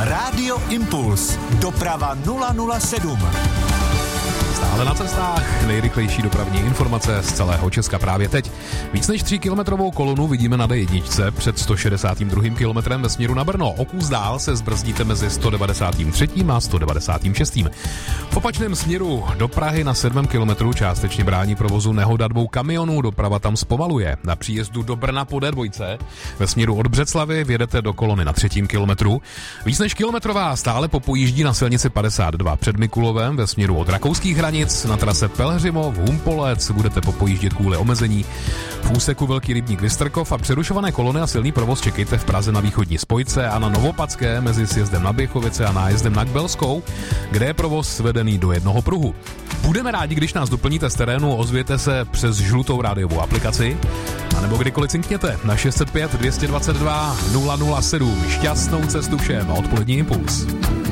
Rádio Impuls. Doprava 007. Stále na cestách, nejrychlejší dopravní informace z celého Česka právě teď. Víc než 3kilometrovou kolonu vidíme na D1 před 162. kilometrem ve směru na Brno. O kus dál se zbrzdíte mezi 193. a 196. V opačném směru do Prahy na 7. kilometru částečně brání provozu nehoda 2 kamionů, doprava tam zpomaluje. Na příjezdu do Brna po D2 ve směru od Břeclavi vjedete do kolony na 3. kilometru. Víc než kilometrová stále popojíždí na silnici 52 před Mikulovem ve směru od rakouských hranic. Na trase Pelhřimov, Humpolec budete popojíždět kvůli omezení. V úseku Velký Rybník Vystrkov a přerušované kolony a silný provoz čekejte v Praze na východní spojce a na Novopadské mezi sjezdem na Běchovice a nájezdem na Kbelskou, kde je provoz vedený do jednoho pruhu. Budeme rádi, když nás doplníte z terénu, ozvěte se přes žlutou rádiovou aplikaci, anebo kdykoliv cinkněte na 605 222 007. Šťastnou cestu všem a odpolední impuls.